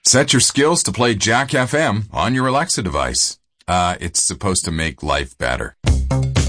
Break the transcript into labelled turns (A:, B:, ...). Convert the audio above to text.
A: Set your skills to play Jack FM on your Alexa device. It's supposed to make life better.